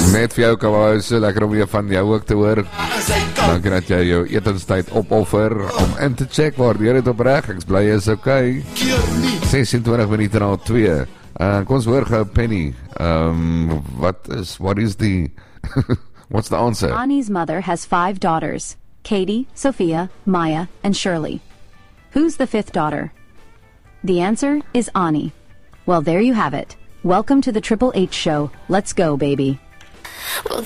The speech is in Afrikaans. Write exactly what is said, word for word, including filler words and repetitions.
Net vir jou Kawaii, so lekker om weer van jou ook te hoor. Dankie dat jy jou etenstyd opoffer om in te check waardeur dit opreg. Ek bly is okay. ses en twintig minute na twee. Uh, kom ons hoor gou Penny. Um, what is what is the what's the answer? Ani's mother has five daughters: Katie, Sophia, Maya, and Shirley. Who's the fifth daughter? The answer is Ani. Well, there you have it. Welcome to the Triple H show. Let's go, baby. Well,